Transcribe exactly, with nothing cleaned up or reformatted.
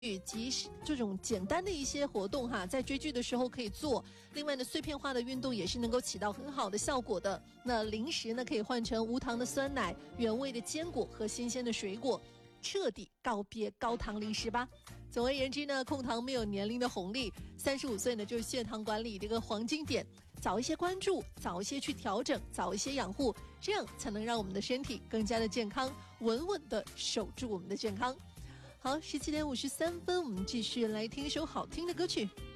及这种简单的一些活动哈，在追剧的时候可以做。另外呢，碎片化的运动也是能够起到很好的效果的。那零食呢，可以换成无糖的酸奶、原味的坚果和新鲜的水果，彻底告别高糖零食吧。总而言之呢，控糖没有年龄的红利，三十五岁呢就是血糖管理这个黄金点，早一些关注，早一些去调整，早一些养护，这样才能让我们的身体更加的健康，稳稳的守住我们的健康。好，十七点五十三分，我们继续来听一首好听的歌曲。